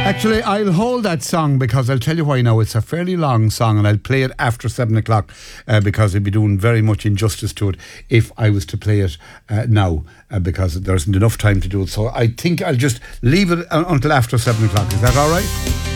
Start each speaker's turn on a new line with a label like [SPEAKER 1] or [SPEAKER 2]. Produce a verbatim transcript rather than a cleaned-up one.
[SPEAKER 1] Actually, I'll hold that song because I'll tell you why now. It's a fairly long song and I'll play it after seven o'clock uh, because I'd be doing very much injustice to it if I was to play it uh, now uh, because there isn't enough time to do it. So I think I'll just leave it uh, until after seven o'clock. Is that all right?